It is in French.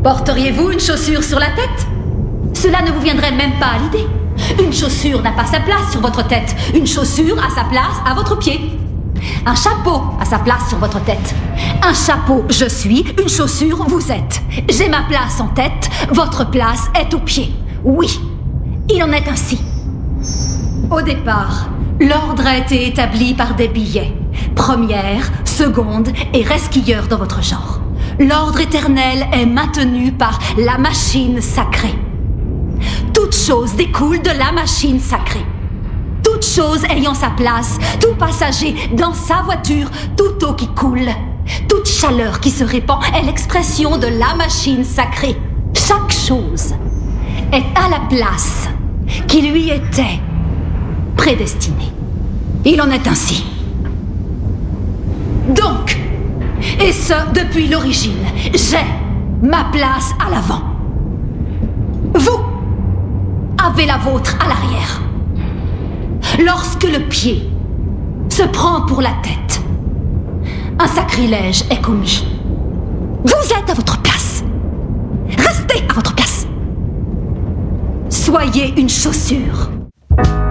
Porteriez-vous une chaussure sur la tête? Cela ne vous viendrait même pas à l'idée. Une chaussure n'a pas sa place sur votre tête. Une chaussure a sa place à votre pied. Un chapeau a sa place sur votre tête. Un chapeau, je suis. Une chaussure, vous êtes. J'ai ma place en tête. Votre place est aux pieds. Oui, il en est ainsi. Au départ, l'ordre a été établi par des billets. Première, seconde et resquilleur dans votre genre. L'ordre éternel est maintenu par la machine sacrée. Toute chose découle de la machine sacrée. Toute chose ayant sa place, tout passager dans sa voiture, toute eau qui coule, toute chaleur qui se répand est l'expression de la machine sacrée. Chaque chose est à la place qui lui était prédestinée. Il en est ainsi. Donc, et ce depuis l'origine, j'ai ma place à l'avant. Vous avez la vôtre à l'arrière. Lorsque le pied se prend pour la tête, un sacrilège est commis. Vous êtes à votre place. Restez à votre place. Soyez une chaussure.